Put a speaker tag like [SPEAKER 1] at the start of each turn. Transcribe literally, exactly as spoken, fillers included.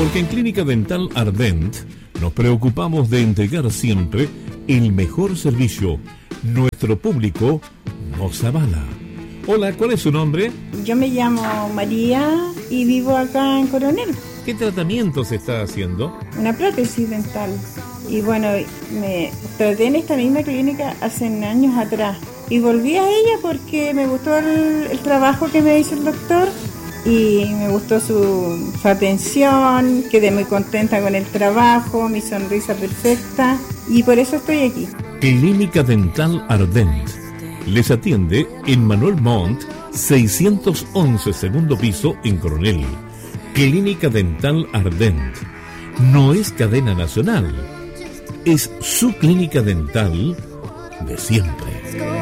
[SPEAKER 1] Porque en Clínica Dental Ardent nos preocupamos de entregar siempre el mejor servicio. Nuestro público nos avala. Hola, ¿cuál es su nombre?
[SPEAKER 2] Yo me llamo María y vivo acá en Coronel.
[SPEAKER 1] ¿Qué tratamiento se está haciendo?
[SPEAKER 2] Una prótesis dental. Y bueno, me traté en esta misma clínica hace años atrás. Y volví a ella porque me gustó el, el trabajo que me hizo el doctor. Y me gustó su, su atención, quedé muy contenta con el trabajo, mi sonrisa perfecta. Y por eso estoy aquí.
[SPEAKER 1] Clínica Dental Ardent. Les atiende en Manuel Montt, seiscientos once, segundo piso, en Coronel. Clínica Dental Ardent. No es cadena nacional. Es su clínica dental de siempre.